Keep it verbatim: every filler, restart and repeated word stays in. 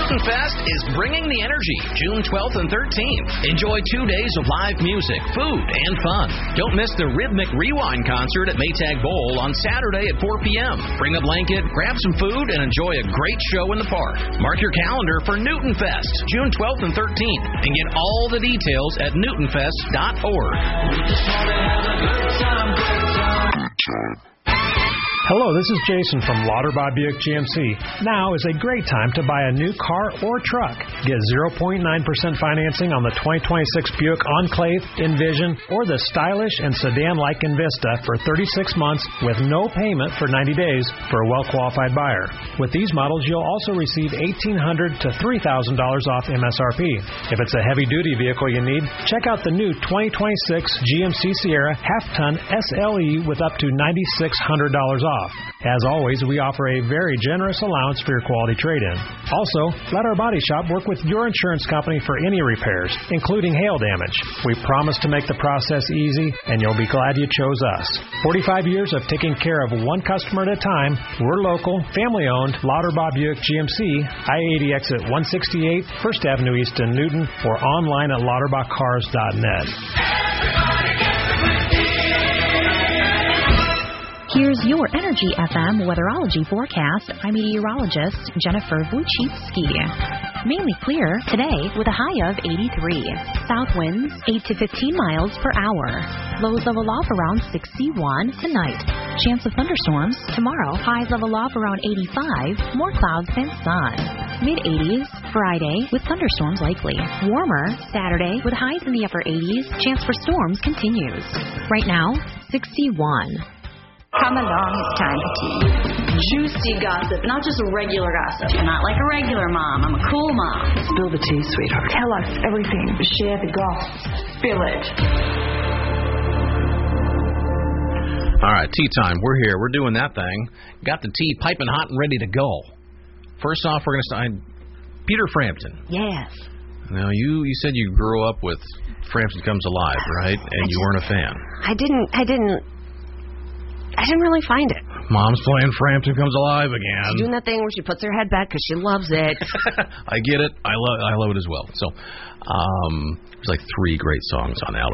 Newton Fest is bringing the energy June twelfth and thirteenth. Enjoy two days of live music, food, and fun. Don't miss the Rhythmic Rewind concert at Maytag Bowl on Saturday at four p.m. Bring a blanket, grab some food, and enjoy a great show in the park. Mark your calendar for Newton Fest, June twelfth and thirteenth, and get all the details at newton fest dot org. Hello, this is Jason from Lauterbach Buick G M C. Now is a great time to buy a new car or truck. Get zero point nine percent financing on the twenty twenty-six Buick Enclave, Envision, or the stylish and sedan-like Envista for thirty-six months with no payment for ninety days for a well-qualified buyer. With these models, you'll also receive eighteen hundred dollars to three thousand dollars off M S R P. If it's a heavy-duty vehicle you need, check out the new twenty twenty-six G M C Sierra half-ton S L E with up to nine thousand six hundred dollars off. As always, we offer a very generous allowance for your quality trade-in. Also, let our body shop work with your insurance company for any repairs, including hail damage. We promise to make the process easy, and you'll be glad you chose us. forty-five years of taking care of one customer at a time. We're local, family-owned, Lauterbach Buick G M C, I eighty exit one sixty-eight, First Avenue East in Newton, or online at lauterbach cars dot net. Here's your Energy F M weatherology forecast. I'm meteorologist Jennifer Wojcicki. Mainly clear today with a high of eighty-three. South winds eight to fifteen miles per hour. Lows level off around sixty-one tonight. Chance of thunderstorms tomorrow. Highs level off around eighty-five. More clouds than sun. mid-eighties Friday with thunderstorms likely. Warmer Saturday with highs in the upper eighties. Chance for storms continues. Right now, sixty-one. Come along, it's time for tea. Juicy gossip, not just regular gossip. I'm not like a regular mom. I'm a cool mom. Spill the tea, sweetheart. Tell us everything. Share the gossip. Spill it. All right, tea time. We're here. We're doing that thing. Got the tea piping hot and ready to go. First off, we're going to sign Peter Frampton. Yes. Now, you, you said you grew up with Frampton Comes Alive, right? And you weren't a fan. I didn't, I didn't, I didn't really find it. Mom's playing Frampton Comes Alive again. She's doing that thing where she puts her head back because she loves it. I get it. I love I love it as well. So, um, there's like three great songs on Alice.